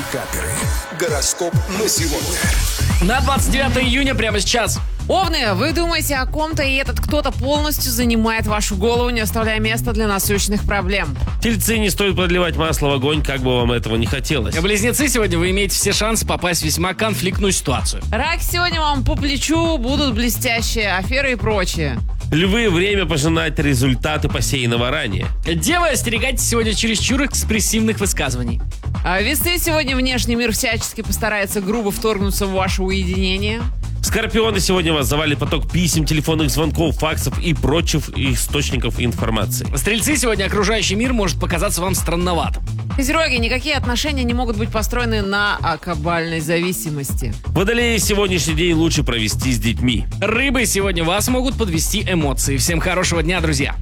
Пикаперы. Гороскоп на сегодня. На 29 июня прямо сейчас. Овны, вы думаете о ком-то, и этот кто-то полностью занимает вашу голову, не оставляя места для насущных проблем. Тельцы, не стоит подливать масло в огонь, как бы вам этого не хотелось. Близнецы, сегодня вы имеете все шансы попасть в весьма конфликтную ситуацию. Рак, сегодня вам по плечу будут блестящие аферы и прочее. Львы, время пожинать результаты посеянного ранее. Девы, остерегайтесь сегодня чересчур экспрессивных высказываний. А весы, сегодня внешний мир всячески постарается грубо вторгнуться в ваше уединение. Скорпионы, сегодня вас завалит поток писем, телефонных звонков, факсов и прочих источников информации. Стрельцы, сегодня окружающий мир может показаться вам странноватым. Козероги, никакие отношения не могут быть построены на кабальной зависимости. Водолеи, сегодняшний день лучше провести с детьми. Рыбы, сегодня вас могут подвести эмоции. Всем хорошего дня, друзья.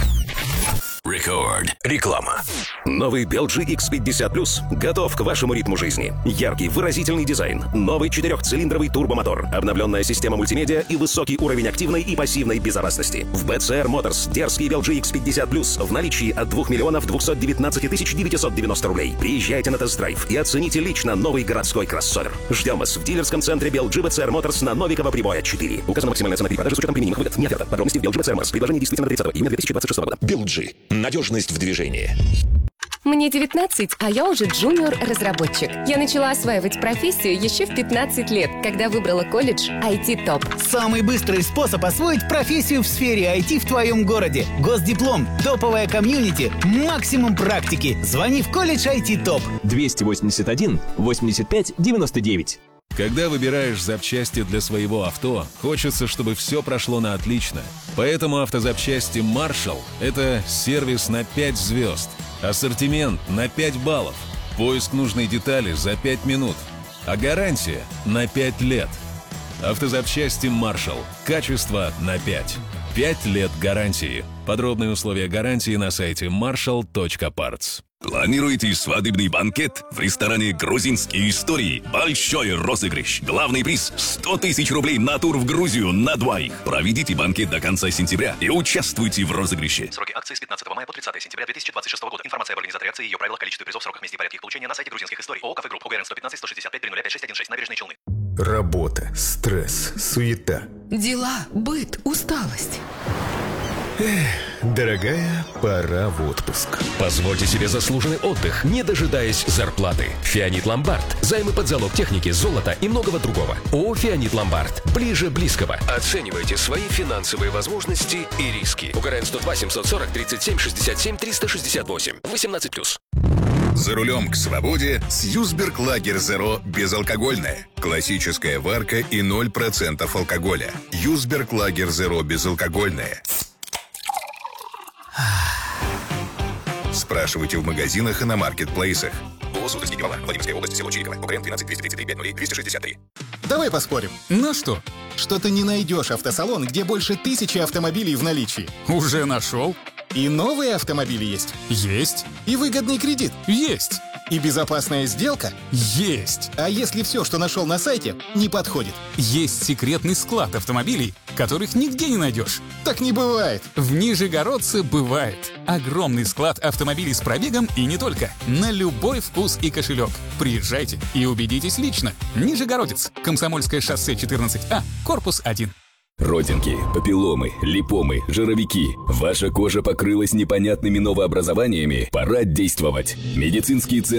Рекорд. Реклама. Новый Belgi X50 Plus готов к вашему ритму жизни. Яркий, выразительный дизайн, новый 4-цилиндровый турбомотор, обновленная система мультимедиа и высокий уровень активной и пассивной безопасности. В BCR Motors дерзкий Belgi X50 Plus в наличии от 2 219 990 рублей. Приезжайте на тест-драйв и оцените лично новый городской кроссовер. Ждем вас в дилерском центре Belgi BCR Motors на Новикова Прибоя 4. Указана максимальная цена при продаже с учетом применимых выгод. Не оферта. Подробности в Belgi BCR Motors. Предложение действительно до 30 июня 2026 года. Belgi. Надежность в движении. Мне 19, а я уже джуниор-разработчик. Я начала осваивать профессию еще в 15 лет, когда выбрала колледж IT ТОП. Самый быстрый способ освоить профессию в сфере IT в твоем городе. Госдиплом, топовая комьюнити, максимум практики. Звони в колледж IT ТОП. 281 85 99. Когда выбираешь запчасти для своего авто, хочется, чтобы все прошло на отлично. Поэтому автозапчасти Marshall – это сервис на 5 звезд, ассортимент на 5 баллов, поиск нужной детали за 5 минут, а гарантия на 5 лет. Автозапчасти Marshall. Качество на 5. 5 лет гарантии. Подробные условия гарантии на сайте marshall.parts. Планируете свадебный банкет в ресторане «Грузинские истории»? Большой розыгрыш. Главный приз – 100 тысяч рублей на тур в Грузию на двоих. Проведите банкет до конца сентября и участвуйте в розыгрыше. Сроки акции с 15 мая по 30 сентября 2026 года. Информация об организаторе акции, ее правилах, количестве призов, сроках, месте и порядке их получения на сайте грузинских историй. ООО «Кафе Групп». УГРН 115 165 305 5616. Набережные Челны. Работа, стресс, суета. Дела, быт, усталость. Дорогая, пора в отпуск. Позвольте себе заслуженный отдых, не дожидаясь зарплаты. Фианит Ломбард. Займы под залог техники, золота и многого другого. ООО «Фианит Ломбард». Ближе близкого. Оценивайте свои финансовые возможности и риски. УГРН 102 740 37 67 368. 18+. За рулем к свободе с Юсберг Лагер Зеро безалкогольное. Классическая варка и 0% алкоголя. Юсберг Лагер Зеро безалкогольное. Спрашивайте в магазинах и на маркетплейсах. ООО «Суздальский пивовар», Владимирская область, село Чириково, УГРН 12 233 50 263. Давай поспорим. На что? Что ты не найдешь автосалон, где больше 1000 автомобилей в наличии. Уже нашел. И новые автомобили есть? Есть. И выгодный кредит? Есть. И безопасная сделка? Есть. А если все, что нашел на сайте, не подходит? Есть секретный склад автомобилей, которых нигде не найдешь. Так не бывает. В Нижегородце бывает. Огромный склад автомобилей с пробегом и не только. На любой вкус и кошелек. Приезжайте и убедитесь лично. Нижегородец. Комсомольское шоссе 14А, корпус 1. Родинки, папилломы, липомы, жировики. Ваша кожа покрылась непонятными новообразованиями? Пора действовать. Медицинские центры